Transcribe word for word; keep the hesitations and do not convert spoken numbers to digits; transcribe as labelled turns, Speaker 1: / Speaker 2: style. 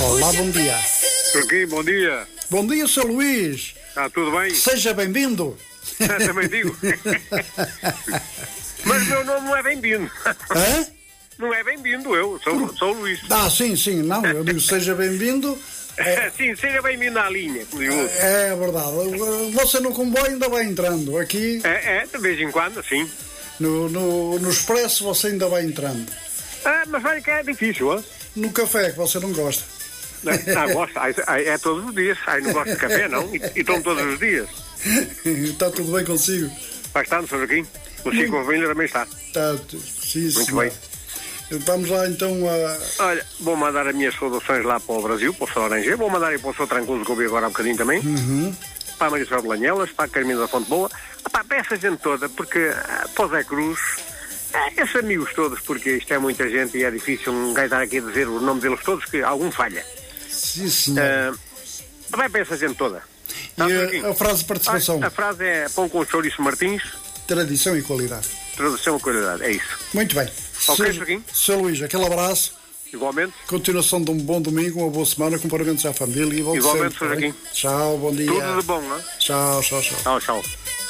Speaker 1: Olá, bom dia.
Speaker 2: Joaquim, bom dia.
Speaker 1: Bom dia, seu Luís.
Speaker 2: Está tudo bem?
Speaker 1: Seja bem-vindo.
Speaker 2: Ah, também digo. Mas o meu nome não é bem-vindo.
Speaker 1: Hã?
Speaker 2: Não é bem-vindo, eu sou, sou o Luís.
Speaker 1: Ah, sim, sim, não, eu digo seja bem-vindo.
Speaker 2: É. Sim, seja bem-vindo à linha, como digo.
Speaker 1: É verdade. Você no comboio ainda vai entrando. Aqui,
Speaker 2: É, é, de vez em quando, sim.
Speaker 1: no, no, no expresso, você ainda vai entrando.
Speaker 2: Ah, mas olha que é difícil, ó.
Speaker 1: No café, que você não gosta.
Speaker 2: Ah, gosto. Ah, é, é todos os dias. Ai, não gosto de café, não. E, e tomo todos os dias.
Speaker 1: Está tudo bem consigo?
Speaker 2: Vai estar, senhor Joaquim? O Chico Ovelha também está.
Speaker 1: Está, sim,
Speaker 2: Muito
Speaker 1: senhor.
Speaker 2: bem.
Speaker 1: Vamos lá então a...
Speaker 2: Olha, vou mandar as minhas saudações lá para o Brasil, para o Sr. Laranjeiro. Vou mandar aí para o senhor Trancoso, que eu vi agora há um bocadinho também.
Speaker 1: Uhum.
Speaker 2: Para a Maria Isabel de Lanhelas, para a Carmina da Fonte Boa. Ah, para essa gente toda, porque ah, para o Zé Cruz, ah, esses amigos todos, porque isto é muita gente e é difícil um gajo estar aqui a dizer o nome deles todos, que algum falha.
Speaker 1: Sim, senhor.
Speaker 2: Ah, vai para essa gente toda. Tá,
Speaker 1: E a, a frase de participação?
Speaker 2: A, a frase é pão com chouriço Martins,
Speaker 1: Tradição e qualidade.
Speaker 2: tradução e qualidade, é isso.
Speaker 1: Muito bem.
Speaker 2: Ok,
Speaker 1: Seu-
Speaker 2: Joaquim?
Speaker 1: Seu Luís, aquele abraço.
Speaker 2: Igualmente,
Speaker 1: Continuação de um bom domingo, uma boa semana, cumprimentos à família e bom
Speaker 2: Igualmente,
Speaker 1: sempre,
Speaker 2: Sr.
Speaker 1: tá bem?
Speaker 2: Joaquim.
Speaker 1: Tchau, bom dia.
Speaker 2: tudo de bom, não é?
Speaker 1: Tchau, tchau, tchau.
Speaker 2: Tchau, tchau.